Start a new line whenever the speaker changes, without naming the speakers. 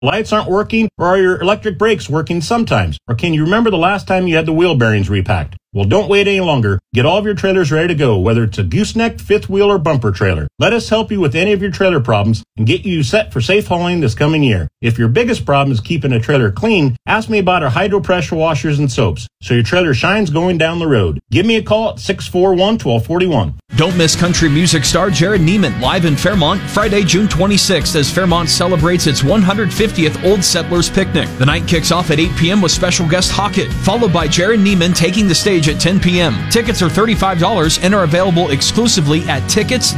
Lights aren't working, or are your electric brakes working sometimes? Or can you remember the last time you had the wheel bearings repacked? Well, don't wait any longer. Get all of your trailers ready to go, whether it's a gooseneck, fifth wheel, or bumper trailer. Let us help you with any of your trailer problems and get you set for safe hauling this coming year. If your biggest problem is keeping a trailer clean, ask me about our hydro pressure washers and soaps, so your trailer shines going down the road. Give me a call at 641-1241.
Don't miss country music star Jared Neiman live in Fairmont Friday, June 26th as Fairmont celebrates its 150th Old Settlers Picnic. The night kicks off at 8 p.m. with special guest Hockett, followed by Jared Neiman taking the stage at 10 p.m. Tickets are $35 and are available exclusively at tickets.